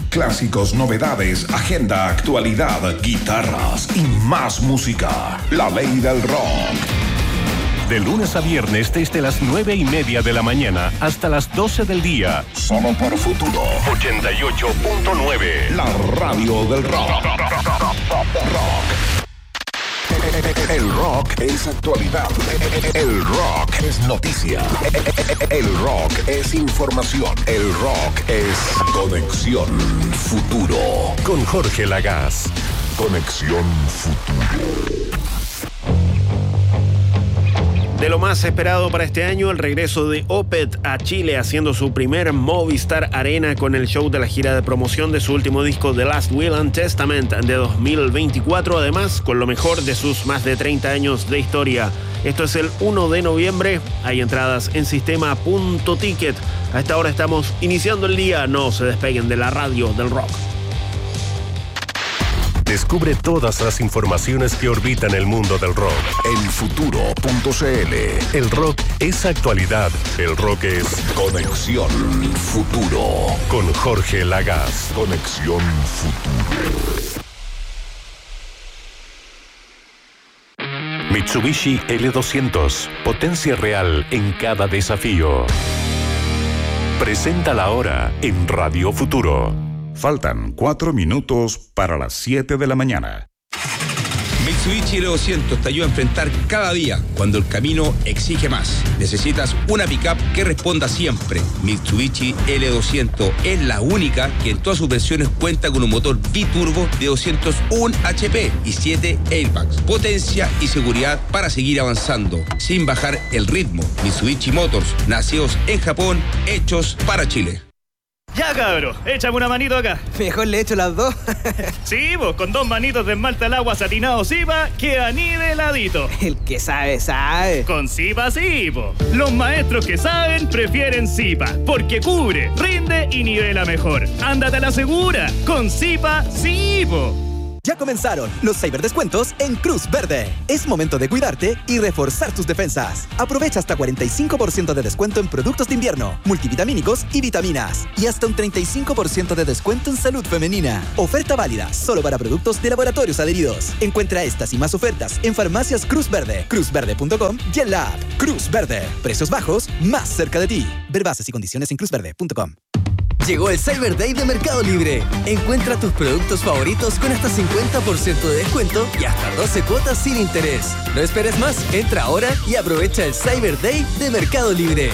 Clásicos, novedades, agenda, actualidad, guitarras y más música. La ley del rock. De lunes a viernes desde las 9:30 de la mañana hasta las 12 del día. Solo por Futuro 88.9. La radio del rock. El rock es actualidad. El rock es noticia. El rock es información. El rock es Conexión Futuro. Con Jorge Lagaz. Conexión Futuro. De lo más esperado para este año, el regreso de Opeth a Chile, haciendo su primer Movistar Arena con el show de la gira de promoción de su último disco The Last Will and Testament de 2024, además con lo mejor de sus más de 30 años de historia. Esto es el 1 de noviembre, hay entradas en sistema.ticket. A esta hora estamos iniciando el día, no se despeguen de la radio del rock. Descubre todas las informaciones que orbitan el mundo del rock. En futuro.cl. El rock es actualidad. El rock es Conexión Futuro. Con Jorge Lagaz. Conexión Futuro. Mitsubishi L200. Potencia real en cada desafío. Presenta la hora en Radio Futuro. Faltan 4 minutos para las 7 de la mañana. Mitsubishi L200 te ayuda a enfrentar cada día cuando el camino exige más. Necesitas una pickup que responda siempre. Mitsubishi L200 es la única que en todas sus versiones cuenta con un motor biturbo de 201 HP y 7 airbags. Potencia y seguridad para seguir avanzando sin bajar el ritmo. Mitsubishi Motors, nacidos en Japón, hechos para Chile. Ya, cabro, échame una manito acá. Mejor le echo las dos. Sí, vos, con 2 manitos de esmalte al agua satinado Zipa, queda niveladito. El que sabe, sabe. Con Zipa sí, po. Los maestros que saben prefieren Zipa, porque cubre, rinde y nivela mejor. Ándate a la segura, con Zipa sí, po. Ya comenzaron los ciberdescuentos en Cruz Verde. Es momento de cuidarte y reforzar tus defensas. Aprovecha hasta 45% de descuento en productos de invierno, multivitamínicos y vitaminas. Y hasta un 35% de descuento en salud femenina. Oferta válida solo para productos de laboratorios adheridos. Encuentra estas y más ofertas en Farmacias Cruz Verde, cruzverde.com y en la app Cruz Verde. Precios bajos, más cerca de ti. Ver bases y condiciones en cruzverde.com. Llegó el Cyber Day de Mercado Libre. Encuentra tus productos favoritos con hasta 50% de descuento y hasta 12 cuotas sin interés. No esperes más, entra ahora y aprovecha el Cyber Day de Mercado Libre.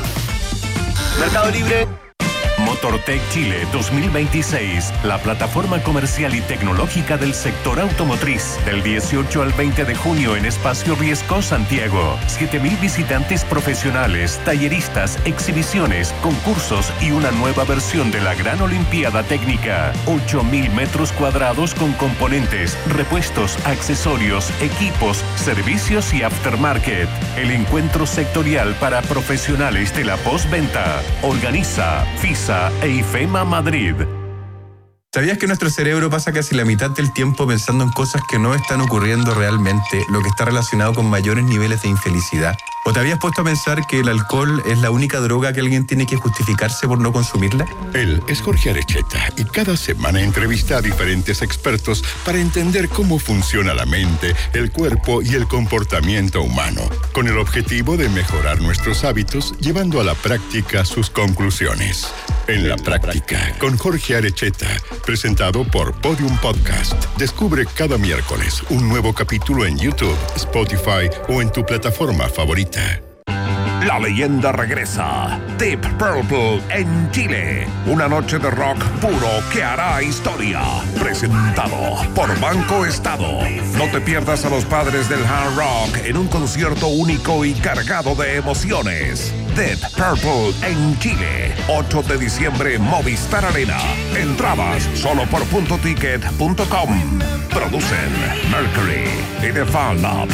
Mercado Libre. Motortech Chile 2026, la plataforma comercial y tecnológica del sector automotriz. Del 18 al 20 de junio en Espacio Riesco, Santiago. 7.000 visitantes profesionales, talleristas, exhibiciones, concursos y una nueva versión de la Gran Olimpiada Técnica. 8.000 metros cuadrados con componentes, repuestos, accesorios, equipos, servicios y aftermarket. El encuentro sectorial para profesionales de la postventa. Organiza FISA e IFEMA Madrid. ¿Sabías que nuestro cerebro pasa casi la mitad del tiempo pensando en cosas que no están ocurriendo realmente, lo que está relacionado con mayores niveles de infelicidad? ¿O te habías puesto a pensar que el alcohol es la única droga que alguien tiene que justificarse por no consumirla? Él es Jorge Arecheta y cada semana entrevista a diferentes expertos para entender cómo funciona la mente, el cuerpo y el comportamiento humano, con el objetivo de mejorar nuestros hábitos, llevando a la práctica sus conclusiones. En la práctica, con Jorge Arecheta, presentado por Podium Podcast. Descubre cada miércoles un nuevo capítulo en YouTube, Spotify o en tu plataforma favorita. La leyenda regresa. Deep Purple en Chile. Una noche de rock puro que hará historia. Presentado por Banco Estado. No te pierdas a los padres del hard rock en un concierto único y cargado de emociones. Deep Purple en Chile. 8 de diciembre, Movistar Arena. Entradas solo por .ticket.com. Producen Mercury y The Fan Lab.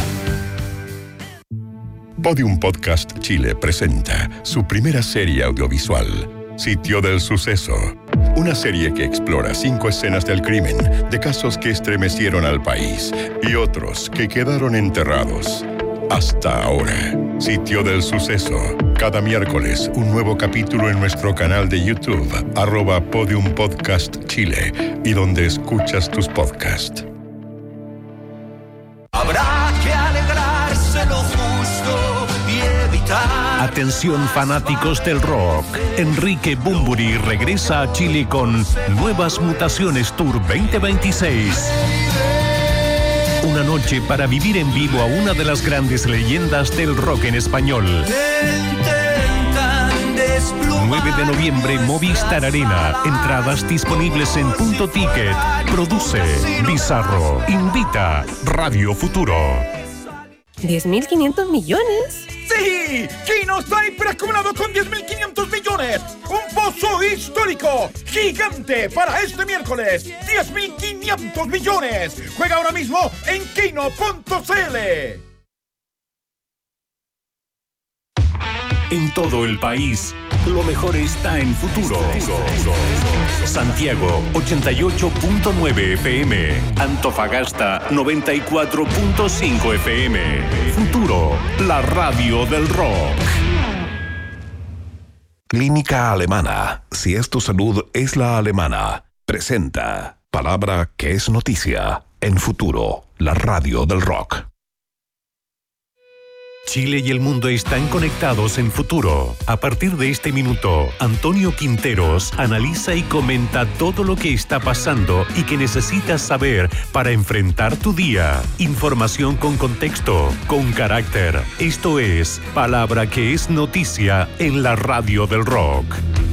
Podium Podcast Chile presenta su primera serie audiovisual, Sitio del Suceso. Una serie que explora 5 escenas del crimen, de casos que estremecieron al país y otros que quedaron enterrados. Hasta ahora, Sitio del Suceso. Cada miércoles, un nuevo capítulo en nuestro canal de YouTube, @Podium Podcast Chile, y donde escuchas tus podcasts. Habrá que alegrarse lo justo y evitar... Atención fanáticos del rock. Enrique Bunbury regresa a Chile con Nuevas Mutaciones Tour 2026. Una noche para vivir en vivo a una de las grandes leyendas del rock en español. 9 de noviembre, Movistar Arena. Entradas disponibles en Punto Ticket. Produce Bizarro. Invita Radio Futuro. ¿10.500 millones? ¡Sí! Kino está hiperacumulado con 10.500 millones. Un pozo histórico, gigante para este miércoles. 10.500 millones. Juega ahora mismo en kino.cl. En todo el país, lo mejor está en Futuro. Santiago, 88.9 FM. Antofagasta, 94.5 FM. Futuro, la radio del rock. Clínica Alemana. Si es tu salud, es la alemana. Presenta palabra que es noticia en Futuro, la radio del rock. Chile y el mundo están conectados en Futuro. A partir de este minuto, Antonio Quinteros analiza y comenta todo lo que está pasando y que necesitas saber para enfrentar tu día. Información con contexto, con carácter. Esto es Palabra que es noticia en la radio del rock.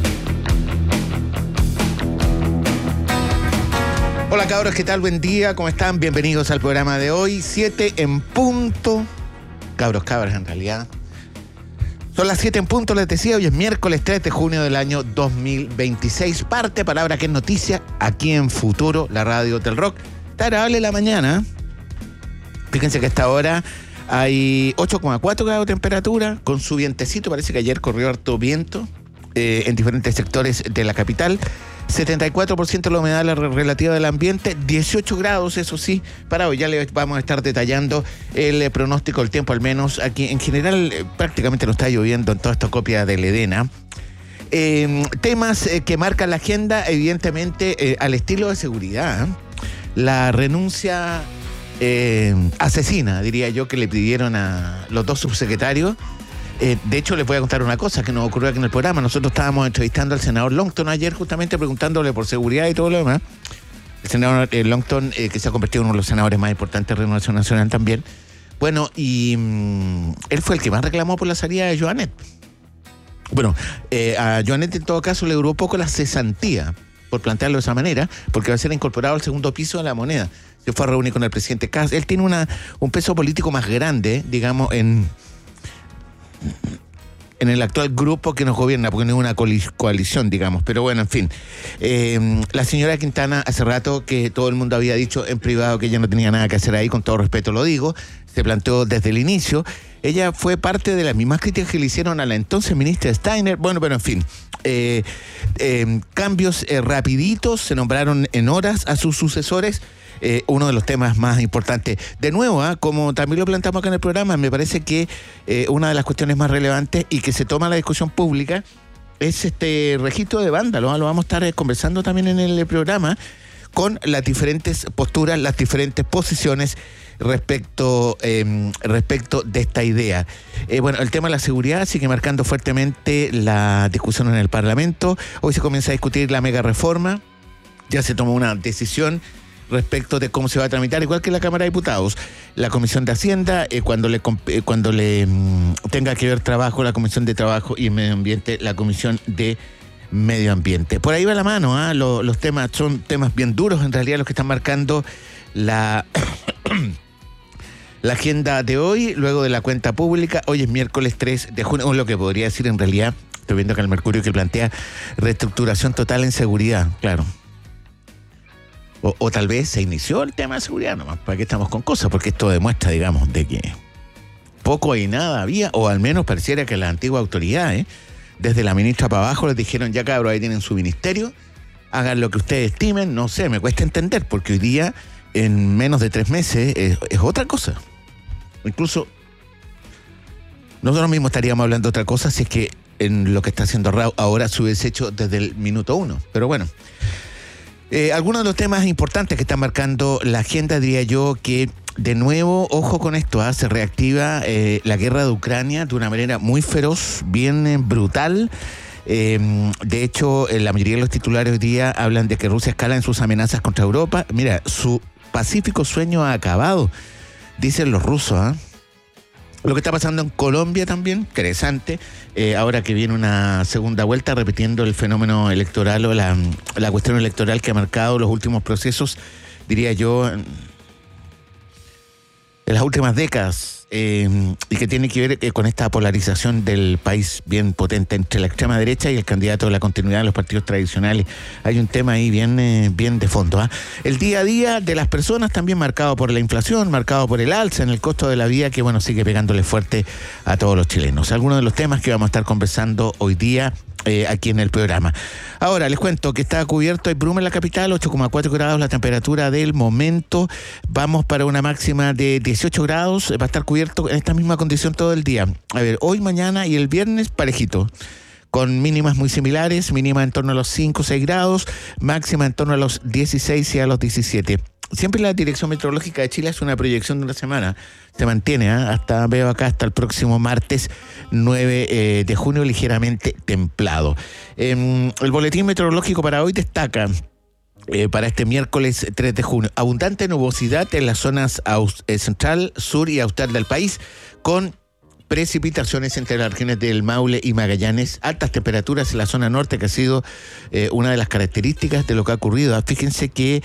Hola cabros, ¿qué tal? Buen día, ¿cómo están? Bienvenidos al programa de hoy, 7 en punto. Cabras, en realidad. Son las 7 en punto, les decía, hoy es miércoles 3 de junio del año 2026. Parte palabra que es noticia aquí en Futuro, la radio del rock. Está agradable la mañana. Fíjense que a esta hora hay 8,4 grados de temperatura, con su vientecito. Parece que ayer corrió harto viento en diferentes sectores de la capital. 74% la humedad relativa del ambiente, 18 grados, eso sí, para hoy. Ya les vamos a estar detallando el pronóstico del tiempo, al menos aquí. En general, prácticamente no está lloviendo en toda esta copia del Edena. Temas que marcan la agenda, evidentemente, al estilo de seguridad. La renuncia asesina, diría yo, que le pidieron a los dos subsecretarios. De hecho, les voy a contar una cosa que nos ocurrió aquí en el programa. Nosotros estábamos entrevistando al senador Longton ayer, justamente preguntándole por seguridad y todo lo demás. El senador Longton, que se ha convertido en uno de los senadores más importantes de Renovación Nacional también. Bueno, y él fue el que más reclamó por la salida de Joanet. Bueno, a Joanet en todo caso le duró poco la cesantía, por plantearlo de esa manera, porque va a ser incorporado al segundo piso de la moneda. Se fue a reunir con el presidente Kast. Él tiene un peso político más grande, digamos, en el actual grupo que nos gobierna, porque no es una coalición, digamos. Pero bueno, en fin. La señora Quintana, hace rato que todo el mundo había dicho en privado que ella no tenía nada que hacer ahí, con todo respeto lo digo, se planteó desde el inicio. Ella fue parte de las mismas críticas que le hicieron a la entonces ministra Steiner. Bueno, pero en fin. Cambios rapiditos, se nombraron en horas a sus sucesores. Uno de los temas más importantes. De nuevo, como también lo planteamos acá en el programa, me parece que una de las cuestiones más relevantes y que se toma en la discusión pública es este registro de vándalos. Lo vamos a estar conversando también en el programa con las diferentes posturas, las diferentes posiciones respecto de esta idea. Bueno, el tema de la seguridad sigue marcando fuertemente la discusión en el Parlamento. Hoy se comienza a discutir la mega reforma. Ya se tomó una decisión respecto de cómo se va a tramitar, igual que la Cámara de Diputados. La Comisión de Hacienda, cuando le tenga que ver trabajo, la Comisión de Trabajo y Medio Ambiente, la Comisión de Medio Ambiente. Por ahí va la mano, los temas son temas bien duros, en realidad, los que están marcando la agenda de hoy, luego de la cuenta pública. Hoy es miércoles 3 de junio, o lo que podría decir en realidad, estoy viendo acá el Mercurio que plantea reestructuración total en seguridad, claro. O tal vez se inició el tema de seguridad nomás, ¿para qué estamos con cosas? Porque esto demuestra, digamos, de que poco y nada había, o al menos pareciera que la antigua autoridad, desde la ministra para abajo les dijeron, ya cabros, ahí tienen su ministerio, hagan lo que ustedes estimen. No sé, me cuesta entender, porque hoy día, en menos de 3 meses, es otra cosa. Incluso Nosotros mismos estaríamos hablando de otra cosa si es que en lo que está haciendo Rao ahora se hubiese hecho desde el minuto 1. Pero bueno, algunos de los temas importantes que están marcando la agenda, diría yo, que de nuevo, ojo con esto, se reactiva la guerra de Ucrania de una manera muy feroz, bien brutal. De hecho, la mayoría de los titulares hoy día hablan de que Rusia escala en sus amenazas contra Europa. Mira, su pacífico sueño ha acabado, dicen los rusos. Lo que está pasando en Colombia también, interesante, ahora que viene una segunda vuelta, repitiendo el fenómeno electoral o la cuestión electoral que ha marcado los últimos procesos, diría yo, en las últimas décadas, y que tiene que ver con esta polarización del país bien potente entre la extrema derecha y el candidato de la continuidad de los partidos tradicionales. Hay un tema ahí bien de fondo. El día a día de las personas también marcado por la inflación, marcado por el alza en el costo de la vida, que bueno, sigue pegándole fuerte a todos los chilenos. Algunos de los temas que vamos a estar conversando hoy día aquí en el programa. Ahora les cuento que está cubierto, hay bruma en la capital, 8,4 grados la temperatura del momento. Vamos para una máxima de 18 grados, va a estar cubierto en esta misma condición todo el día. A ver, hoy, mañana y el viernes parejito, con mínimas muy similares, mínima en torno a los 5 o 6 grados, máxima en torno a los 16 y a los 17. Siempre la Dirección Meteorológica de Chile hace una proyección de una semana, se mantiene, veo acá hasta el próximo martes 9 de junio, ligeramente templado. El boletín meteorológico para hoy destaca, para este miércoles 3 de junio, abundante nubosidad en las zonas central, sur y austral del país, con precipitaciones entre las regiones del Maule y Magallanes, altas temperaturas en la zona norte, que ha sido una de las características de lo que ha ocurrido. Fíjense que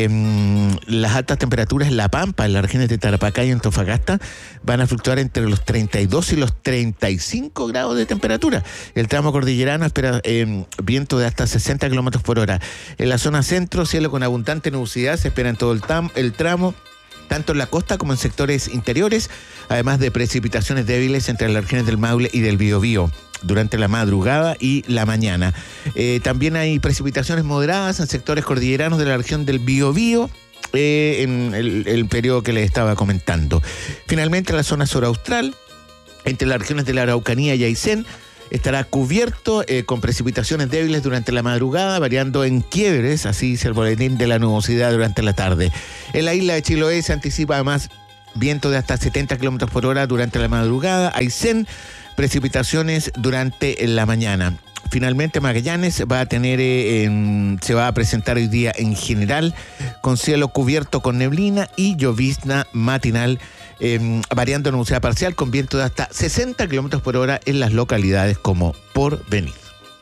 las altas temperaturas en La Pampa, en las regiones de Tarapacá y Antofagasta, van a fluctuar entre los 32 y los 35 grados de temperatura. El tramo cordillerano espera viento de hasta 60 kilómetros por hora. En la zona centro, cielo con abundante nubosidad, se espera en todo el tramo, tanto en la costa como en sectores interiores, además de precipitaciones débiles entre las regiones del Maule y del Biobío durante la madrugada y la mañana. También hay precipitaciones moderadas en sectores cordilleranos de la región del Biobío, en el periodo que les estaba comentando. Finalmente, en la zona suraustral, entre las regiones de la Araucanía y Aysén, estará cubierto con precipitaciones débiles durante la madrugada, variando en quiebres, así dice el boletín, de la nubosidad durante la tarde. En la isla de Chiloé se anticipa además viento de hasta 70 kilómetros por hora durante la madrugada. Aysén, precipitaciones durante la mañana. Finalmente, Magallanes va a tener, se va a presentar hoy día en general con cielo cubierto con neblina y llovizna matinal, variando nubosidad parcial con viento de hasta 60 kilómetros por hora en las localidades como Porvenir.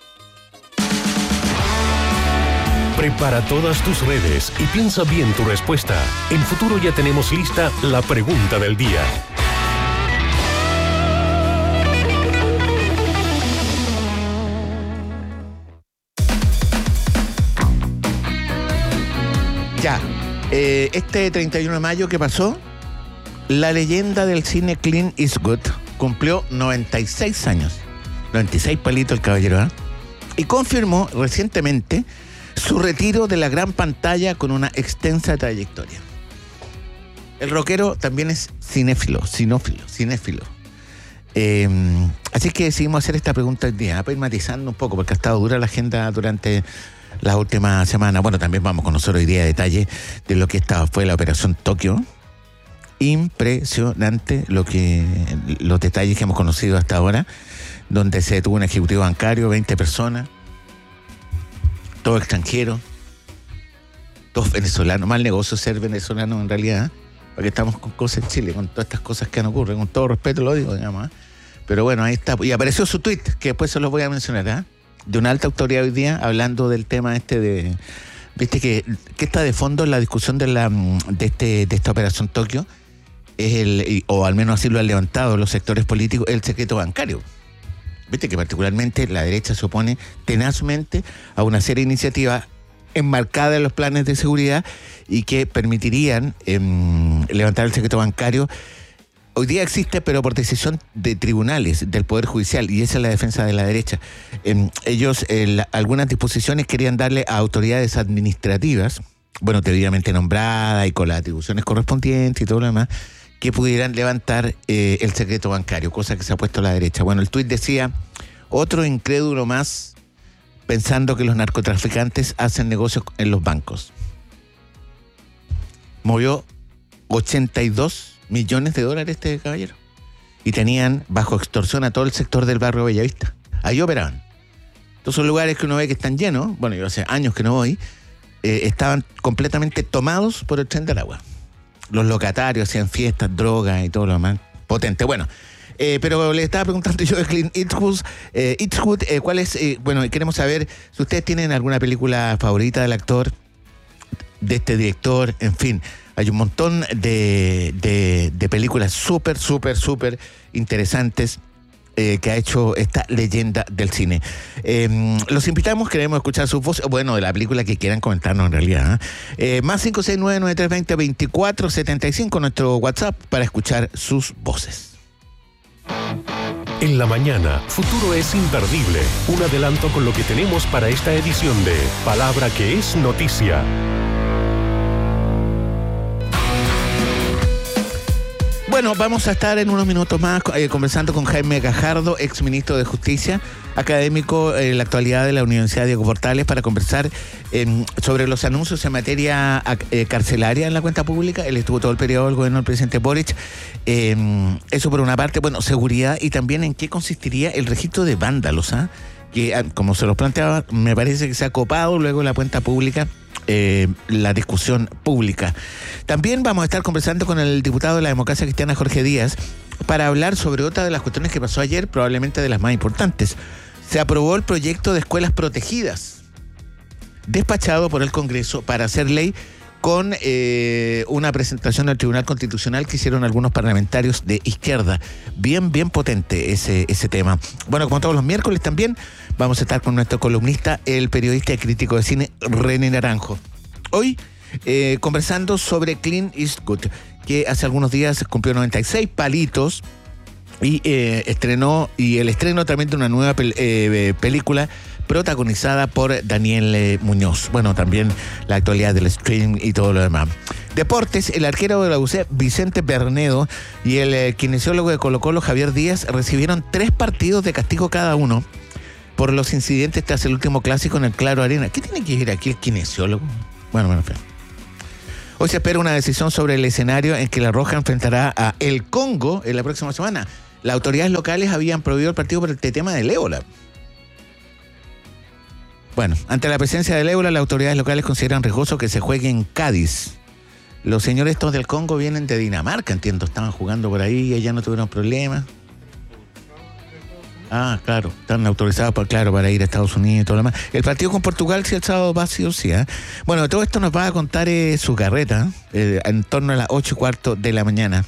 Prepara todas tus redes y piensa bien tu respuesta. En Futuro ya tenemos lista la pregunta del día. Ya, este 31 de mayo, ¿qué pasó? La leyenda del cine Clint Eastwood cumplió 96 años. 96 palitos el caballero, ¿eh? Y confirmó recientemente su retiro de la gran pantalla con una extensa trayectoria. El rockero también es cinéfilo. Así que decidimos hacer esta pregunta hoy día, para ir matizando un poco, porque ha estado dura la agenda durante las últimas semanas. Bueno, también vamos a conocer hoy día detalles de lo que fue la Operación Tokio. Impresionante los detalles que hemos conocido hasta ahora, donde se detuvo un ejecutivo bancario, 20 personas, todos extranjeros, todos venezolanos. Mal negocio ser venezolano en realidad, ¿eh? Porque estamos con cosas en Chile, con todas estas cosas que han ocurrido, con todo respeto lo digo, digamos, ¿eh? Pero bueno, ahí está. Y apareció su tuit, que después se los voy a mencionar, ¿eh? De una alta autoridad hoy día, hablando del tema de... Viste que está de fondo en la discusión de esta Operación Tokio, es o al menos así lo han levantado los sectores políticos, el secreto bancario. Viste que particularmente la derecha se opone tenazmente a una serie de iniciativas enmarcadas en los planes de seguridad y que permitirían levantar el secreto bancario. Hoy día existe, pero por decisión de tribunales, del Poder Judicial, y esa es la defensa de la derecha. Ellos, algunas disposiciones querían darle a autoridades administrativas, bueno, debidamente nombradas y con las atribuciones correspondientes y todo lo demás, que pudieran levantar el secreto bancario, cosa que se ha puesto a la derecha. Bueno, el tuit decía, otro incrédulo más pensando que los narcotraficantes hacen negocios en los bancos. Movió 82 millones de dólares este caballero. Y tenían bajo extorsión a todo el sector del barrio Bellavista. Ahí operaban. Todos son lugares que uno ve que están llenos, bueno, yo hace años que no voy, estaban completamente tomados por el tren del agua. Los locatarios hacían fiestas, drogas y todo lo demás. Potente. Bueno, pero le estaba preguntando yo de Clint Eastwood, ¿cuál es? Bueno, queremos saber si ustedes tienen alguna película favorita del actor, de este director, en fin. Hay un montón de películas súper interesantes que ha hecho esta leyenda del cine. Los invitamos, queremos escuchar sus voces, bueno, de la película que quieran comentarnos en realidad. Más 569-9320-2475, nuestro WhatsApp, para escuchar sus voces. En la mañana, Futuro es imperdible. Un adelanto con lo que tenemos para esta edición de Palabra que es Noticia. Bueno, vamos a estar en unos minutos más conversando con Jaime Gajardo, exministro de Justicia, académico en la actualidad de la Universidad Diego Portales, para conversar sobre los anuncios en materia carcelaria en la cuenta pública. Él estuvo todo el periodo del gobierno del presidente Boric. Eso por una parte, bueno, seguridad, y también en qué consistiría el registro de vándalos, que, como se los planteaba, me parece que se ha copado luego en la cuenta pública. La discusión pública. También vamos a estar conversando con el diputado de la Democracia Cristiana, Jorge Díaz, para hablar sobre otra de las cuestiones que pasó ayer, probablemente de las más importantes. Se aprobó el proyecto de escuelas protegidas, despachado por el Congreso para hacer ley, con una presentación al Tribunal Constitucional que hicieron algunos parlamentarios de izquierda. Bien potente ese tema. Bueno, como todos los miércoles también vamos a estar con nuestro columnista, el periodista y crítico de cine, René Naranjo. Hoy conversando sobre Clint Eastwood, que hace algunos días cumplió 96 palitos y el estreno también de una nueva película protagonizada por Daniel Muñoz. Bueno, también la actualidad del stream y todo lo demás. Deportes, el arquero de la UC, Vicente Bernedo, y el kinesiólogo de Colo-Colo, Javier Díaz, recibieron 3 partidos de castigo cada uno por los incidentes tras el último clásico en el Claro Arena. ¿Qué tiene que ver aquí el kinesiólogo? Bueno, hoy se espera una decisión sobre el escenario en que La Roja enfrentará a El Congo en la próxima semana. Las autoridades locales habían prohibido el partido por este tema del ébola. Bueno, ante la presencia del ébola, las autoridades locales consideran riesgoso que se juegue en Cádiz. Los señores estos del Congo vienen de Dinamarca, entiendo, estaban jugando por ahí y allá no tuvieron problemas. Ah, claro, están autorizados para ir a Estados Unidos y todo lo demás. El partido con Portugal, si el sábado va, sí o sí. Bueno, todo esto nos va a contar su carreta en torno a las 8:15 de la mañana.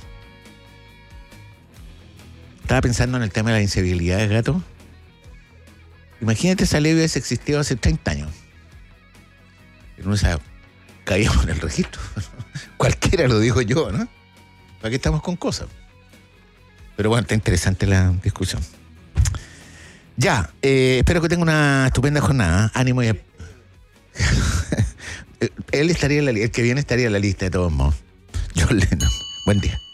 Estaba pensando en el tema de la inseguridad, gato. Imagínate esa ley hubiese existido hace 30 años. No se caíamos en el registro. Cualquiera lo digo yo, ¿no? ¿Para qué estamos con cosas? Pero bueno, está interesante la discusión. Ya, espero que tenga una estupenda jornada. Ánimo y... Él estaría en el que viene estaría en la lista de todos modos. John Lennon. Buen día.